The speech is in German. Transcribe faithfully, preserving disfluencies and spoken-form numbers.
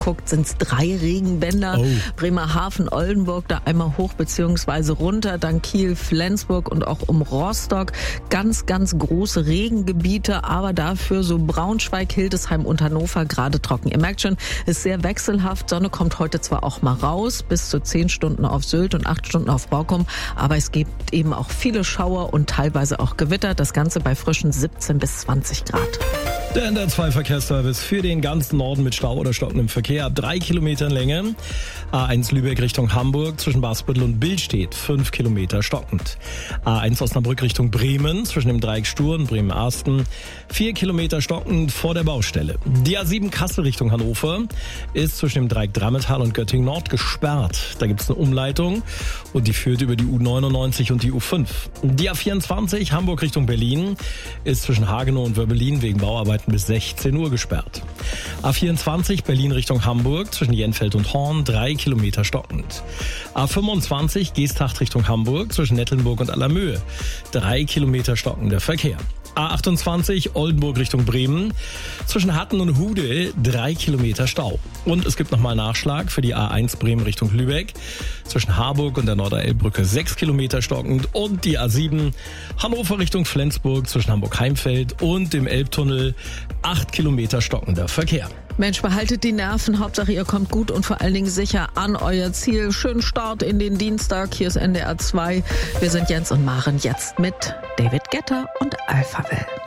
guckt, sind es drei Regenbänder. Oh. Bremerhaven, Oldenburg, da einmal hoch beziehungsweise runter, dann Kiel, Flensburg und auch um Rostock. Ganz, ganz große Regengebiete, aber dafür so Braunschweig, Hildesheim und Hannover gerade trocken. Ihr merkt schon, ist sehr wechselhaft. Sonne kommt heute zwar auch mal raus, bis zu zehn Stunden auf Sylt und acht Stunden auf Borkum, aber es gibt eben auch viele Schauer und teilweise auch Gewitter. Das Ganze bei frischen siebzehn bis zwanzig Grad. Der N D R zwei Verkehrsservice für den ganzen Norden mit Stau oder stockendem Verkehr ab drei Kilometern Länge. A eins Lübeck Richtung Hamburg zwischen Basbüttel und Billstedt fünf Kilometer stockend. A eins Osnabrück Richtung Bremen zwischen dem Dreieck Stur und Bremen-Arsten vier Kilometer stockend vor der Baustelle. Die A sieben Kassel Richtung Hannover ist zwischen dem Dreieck Drammetal und Göttingen Nord gesperrt. Da gibt es eine Umleitung und die führt über die U neunundneunzig und die U fünf. Die A vierundzwanzig Hamburg Richtung Berlin ist zwischen Hagenow und Wörbelin wegen Bauarbeiten bis sechzehn Uhr gesperrt. A vierundzwanzig Berlin Richtung Hamburg zwischen Jenfeld und Horn drei Kilometer stockend. A fünfundzwanzig Geesthacht Richtung Hamburg zwischen Nettelnburg und Allermöhe drei Kilometer stockender Verkehr. A achtundzwanzig Oldenburg Richtung Bremen zwischen Hatten und Hude drei Kilometer Stau. Und es gibt nochmal Nachschlag für die A eins Bremen Richtung Lübeck zwischen Harburg und der Norderelbbrücke sechs Kilometer stockend und die A sieben Hannover Richtung Flensburg zwischen Hamburg-Heimfeld und dem Elbtunnel acht Kilometer stockender Verkehr. Mensch, behaltet die Nerven. Hauptsache, ihr kommt gut und vor allen Dingen sicher an euer Ziel. Schönen Start in den Dienstag. Hier ist N D R zwei. Wir sind Jens und Maren jetzt mit David Guetta und Alphaville.